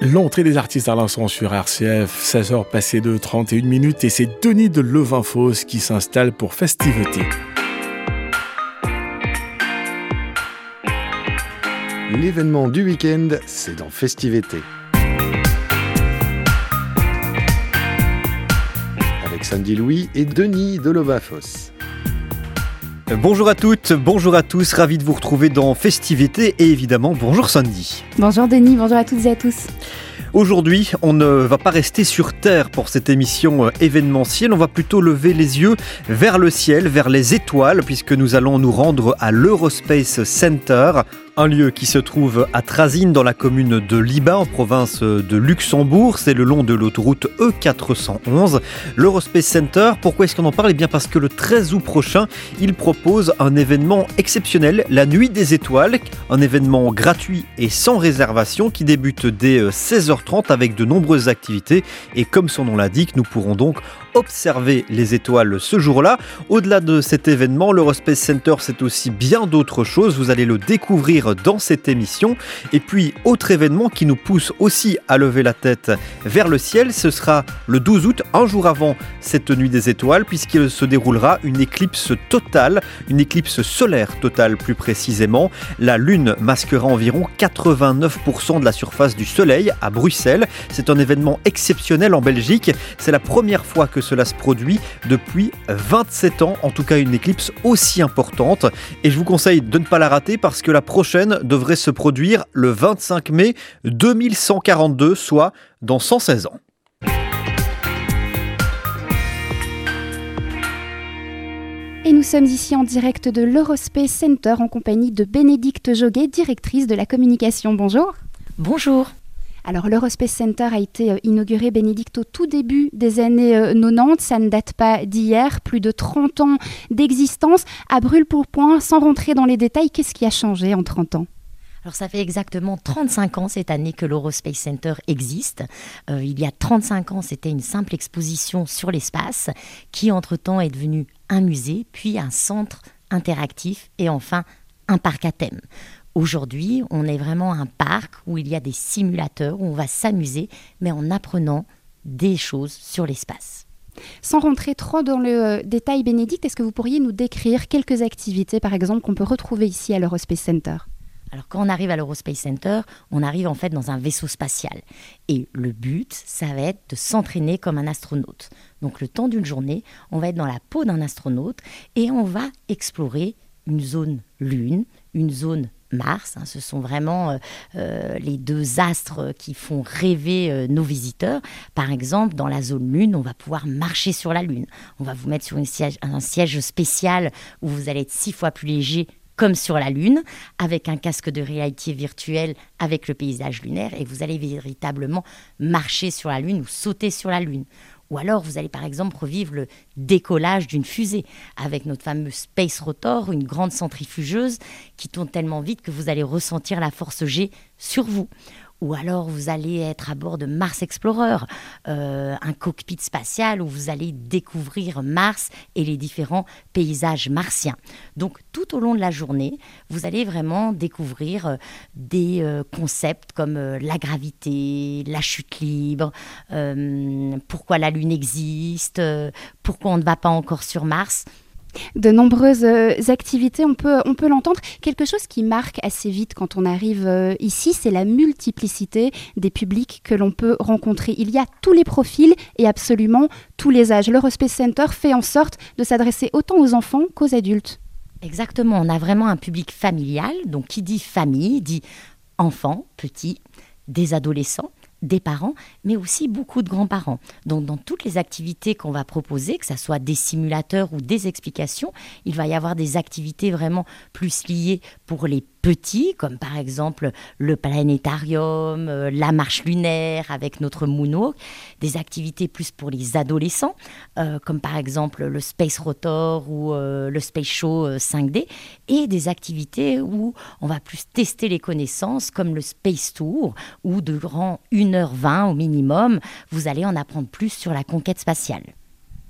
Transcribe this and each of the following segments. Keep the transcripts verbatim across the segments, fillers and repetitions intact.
L'entrée des artistes à l'instant sur R C F, seize heures passées de trente et une minutes, et c'est Denis de Levainfosse qui s'installe pour Festiveté. L'événement du week-end, c'est dans Festiveté. Avec Sandy Louis et Denis de Levainfosse. Bonjour à toutes, bonjour à tous, ravi de vous retrouver dans Festiveté et évidemment bonjour Sandy. Bonjour Denis, bonjour à toutes et à tous. Aujourd'hui, on ne va pas rester sur Terre pour cette émission événementielle, on va plutôt lever les yeux vers le ciel, vers les étoiles, puisque nous allons nous rendre à l'Eurospace Center, un lieu qui se trouve à Trazines dans la commune de Libat en province de Luxembourg. C'est le long de l'autoroute E quatre cent onze. L'Eurospace Center, pourquoi est-ce qu'on en parle ? Eh bien parce que le treize août prochain, il propose un événement exceptionnel, la Nuit des Étoiles, un événement gratuit et sans réservation qui débute dès seize heures trente avec de nombreuses activités. Et comme son nom l'indique, nous pourrons donc observer les étoiles ce jour-là. Au-delà de cet événement, l'Eurospace Center, c'est aussi bien d'autres choses. Vous allez le découvrir dans cette émission. Et puis, autre événement qui nous pousse aussi à lever la tête vers le ciel, ce sera le douze août, un jour avant cette nuit des étoiles, puisqu'il se déroulera une éclipse totale, une éclipse solaire totale plus précisément. La Lune masquera environ quatre-vingt-neuf pour cent de la surface du Soleil à Bruxelles. C'est un événement exceptionnel en Belgique. C'est la première fois que cela se produit depuis vingt-sept ans, en tout cas une éclipse aussi importante. Et je vous conseille de ne pas la rater parce que la prochaine devrait se produire le vingt-cinq mai deux mille cent quarante-deux, soit dans cent seize ans. Et nous sommes ici en direct de l'Eurospace Center en compagnie de Bénédicte Joguet, directrice de la communication. Bonjour. Bonjour. Alors l'Eurospace Center a été inauguré, Bénédicte, au tout début des années quatre-vingt-dix. Ça ne date pas d'hier, plus de trente ans d'existence. À brûle pour point, sans rentrer dans les détails, qu'est-ce qui a changé en trente ans ? Alors ça fait exactement trente-cinq ans cette année que l'Eurospace Center existe. Euh, il y a trente-cinq ans, c'était une simple exposition sur l'espace qui entre-temps est devenue un musée, puis un centre interactif et enfin un parc à thème. Aujourd'hui, on est vraiment un parc où il y a des simulateurs, où on va s'amuser, mais en apprenant des choses sur l'espace. Sans rentrer trop dans le euh, détail, Bénédicte, est-ce que vous pourriez nous décrire quelques activités, par exemple, qu'on peut retrouver ici à l'Eurospace Center ? Alors quand on arrive à l'Eurospace Center, on arrive en fait dans un vaisseau spatial. Et le but, ça va être de s'entraîner comme un astronaute. Donc le temps d'une journée, on va être dans la peau d'un astronaute et on va explorer une zone Lune, une zone Mars, hein, ce sont vraiment euh, euh, les deux astres qui font rêver euh, nos visiteurs. Par exemple, dans la zone Lune, on va pouvoir marcher sur la Lune. On va vous mettre sur une siège, un siège spécial où vous allez être six fois plus léger comme sur la Lune, avec un casque de réalité virtuelle avec le paysage lunaire et vous allez véritablement marcher sur la Lune ou sauter sur la Lune. Ou alors, vous allez par exemple revivre le décollage d'une fusée avec notre fameux Space Rotor, une grande centrifugeuse qui tourne tellement vite que vous allez ressentir la force G sur vous. Ou alors, vous allez être à bord de Mars Explorer, euh, un cockpit spatial où vous allez découvrir Mars et les différents paysages martiens. Donc, tout au long de la journée, vous allez vraiment découvrir euh, des euh, concepts comme euh, la gravité, la chute libre, euh, pourquoi la Lune existe, euh, pourquoi on ne va pas encore sur Mars. De nombreuses euh, activités, on peut, on peut l'entendre. Quelque chose qui marque assez vite quand on arrive euh, ici, c'est la multiplicité des publics que l'on peut rencontrer. Il y a tous les profils et absolument tous les âges. L'Eurospace Center fait en sorte de s'adresser autant aux enfants qu'aux adultes. Exactement, on a vraiment un public familial. Donc qui dit famille, dit enfants, petits, des adolescents, des parents, mais aussi beaucoup de grands-parents. Donc, dans toutes les activités qu'on va proposer, que ce soit des simulateurs ou des explications, il va y avoir des activités vraiment plus liées pour les petits, comme par exemple le planétarium, euh, la marche lunaire avec notre moonwalk, des activités plus pour les adolescents, euh, comme par exemple le Space Rotor ou euh, le Space Show euh, cinq D, et des activités où on va plus tester les connaissances, comme le Space Tour, où durant une heure vingt au minimum, vous allez en apprendre plus sur la conquête spatiale.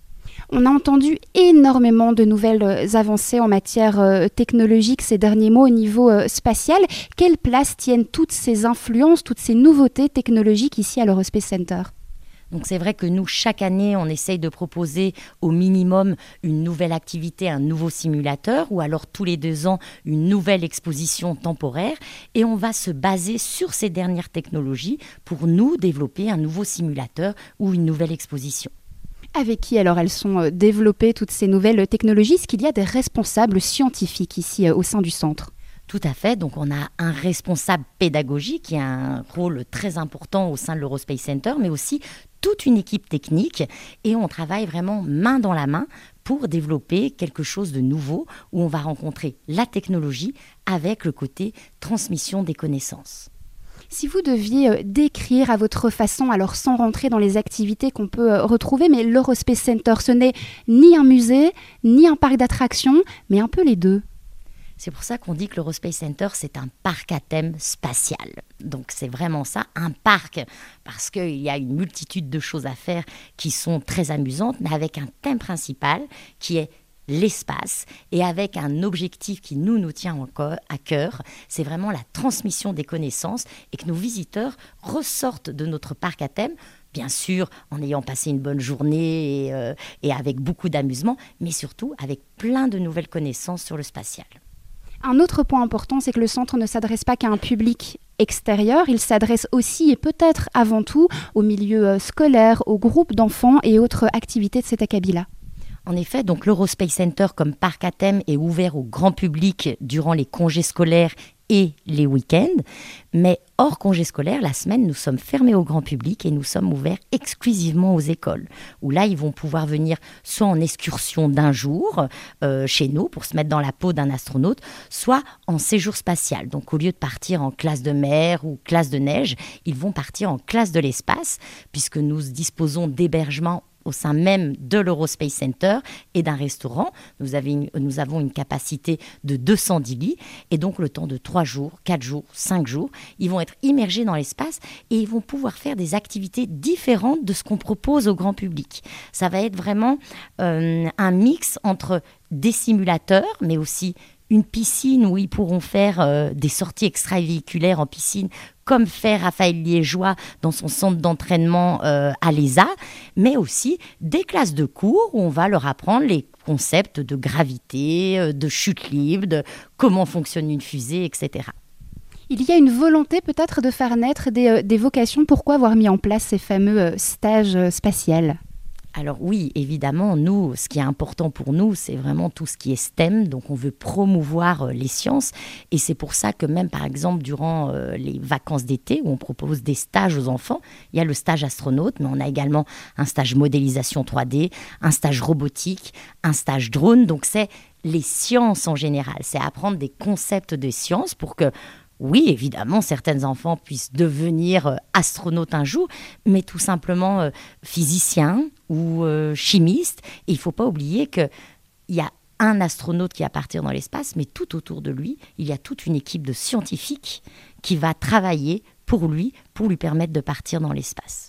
On a entendu énormément de nouvelles avancées en matière euh, technologique ces derniers mois au niveau euh, spatial. Quelle place tiennent toutes ces influences, toutes ces nouveautés technologiques ici à l'Eurospace Center ? Donc c'est vrai que nous, chaque année, on essaye de proposer au minimum une nouvelle activité, un nouveau simulateur, ou alors tous les deux ans, une nouvelle exposition temporaire. Et on va se baser sur ces dernières technologies pour nous développer un nouveau simulateur ou une nouvelle exposition. Avec qui alors elles sont développées, toutes ces nouvelles technologies ? Est-ce qu'il y a des responsables scientifiques ici au sein du centre ? Tout à fait. Donc, on a un responsable pédagogique qui a un rôle très important au sein de l'Eurospace Center, mais aussi toute une équipe technique. Et on travaille vraiment main dans la main pour développer quelque chose de nouveau où on va rencontrer la technologie avec le côté transmission des connaissances. Si vous deviez décrire à votre façon, alors sans rentrer dans les activités qu'on peut retrouver, mais l'Eurospace Center, ce n'est ni un musée, ni un parc d'attractions, mais un peu les deux. C'est pour ça qu'on dit que l'Eurospace Center, c'est un parc à thème spatial. Donc c'est vraiment ça, un parc, parce qu'il y a une multitude de choses à faire qui sont très amusantes, mais avec un thème principal qui est l'espace et avec un objectif qui nous, nous tient encore à cœur, c'est vraiment la transmission des connaissances et que nos visiteurs ressortent de notre parc à thème, bien sûr en ayant passé une bonne journée et, euh, et avec beaucoup d'amusement, mais surtout avec plein de nouvelles connaissances sur le spatial. Un autre point important, c'est que le centre ne s'adresse pas qu'à un public extérieur, il s'adresse aussi et peut-être avant tout au milieu scolaire, aux groupes d'enfants et autres activités de cet acabit-là. En effet, donc l'Eurospace Center comme parc à thème est ouvert au grand public durant les congés scolaires et les week-ends. Mais hors congé scolaire, la semaine, nous sommes fermés au grand public et nous sommes ouverts exclusivement aux écoles. Où là, ils vont pouvoir venir soit en excursion d'un jour euh, chez nous pour se mettre dans la peau d'un astronaute, soit en séjour spatial. Donc au lieu de partir en classe de mer ou classe de neige, ils vont partir en classe de l'espace puisque nous disposons d'hébergements au sein même de l'Eurospace Center et d'un restaurant. Nous, une, nous avons une capacité de deux cent dix lits et donc le temps de trois jours, quatre jours, cinq jours, ils vont être immergés dans l'espace et ils vont pouvoir faire des activités différentes de ce qu'on propose au grand public. Ça va être vraiment euh, un mix entre des simulateurs, mais aussi une piscine où ils pourront faire euh, des sorties extravéhiculaires en piscine, comme fait Raphaël Liégeois dans son centre d'entraînement euh, à l'E S A, mais aussi des classes de cours où on va leur apprendre les concepts de gravité, euh, de chute libre, de comment fonctionne une fusée, et cetera. Il y a une volonté peut-être de faire naître des, euh, des vocations. Pourquoi avoir mis en place ces fameux euh, stages euh, spatials ? Alors oui, évidemment, nous, ce qui est important pour nous, c'est vraiment tout ce qui est S T E M. Donc, on veut promouvoir euh, les sciences. Et c'est pour ça que même, par exemple, durant euh, les vacances d'été, où on propose des stages aux enfants, il y a le stage astronaute, mais on a également un stage modélisation trois D, un stage robotique, un stage drone. Donc, c'est les sciences en général. C'est apprendre des concepts de sciences pour que oui, évidemment, certains enfants puissent devenir astronautes un jour, mais tout simplement euh, physiciens ou euh, chimistes. Et il ne faut pas oublier qu'il y a un astronaute qui va partir dans l'espace, mais tout autour de lui, il y a toute une équipe de scientifiques qui va travailler pour lui, pour lui permettre de partir dans l'espace.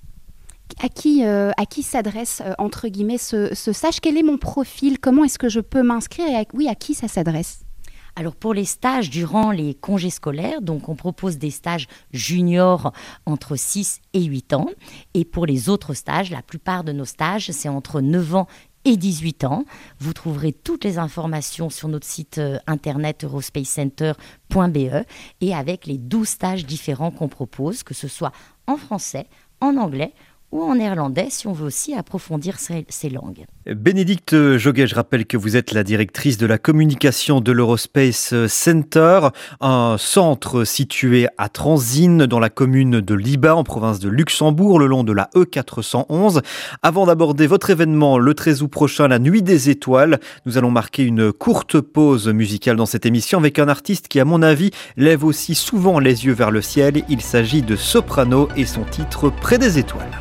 À qui, euh, à qui s'adresse, euh, entre guillemets, ce, ce stage ? Quel est mon profil ? Comment est-ce que je peux m'inscrire ? Et à, oui, à qui ça s'adresse ? Alors pour les stages durant les congés scolaires, donc on propose des stages juniors entre six et huit ans. Et pour les autres stages, la plupart de nos stages, c'est entre neuf ans et dix-huit ans. Vous trouverez toutes les informations sur notre site euh, internet eurospace center point b e et avec les douze stages différents qu'on propose, que ce soit en français, en anglais ou en néerlandais, si on veut aussi approfondir ces, ces langues. Bénédicte Joguet, je rappelle que vous êtes la directrice de la communication de l'Eurospace Center, un centre situé à Transines, dans la commune de Libat, en province de Luxembourg, le long de la E quatre cent onze. Avant d'aborder votre événement le treize août prochain, la Nuit des Étoiles, nous allons marquer une courte pause musicale dans cette émission avec un artiste qui, à mon avis, lève aussi souvent les yeux vers le ciel. Il s'agit de Soprano et son titre « Près des étoiles ».